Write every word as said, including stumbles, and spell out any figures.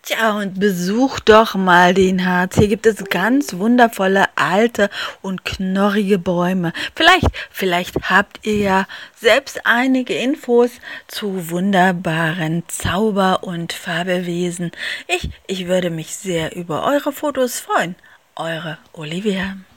Ja, und besucht doch mal den Harz. Hier gibt es ganz wundervolle alte und knorrige Bäume. Vielleicht, vielleicht habt ihr ja selbst einige Infos zu wunderbaren Zauber- und Fabelwesen. Ich, ich würde mich sehr über eure Fotos freuen. Eure Olivia.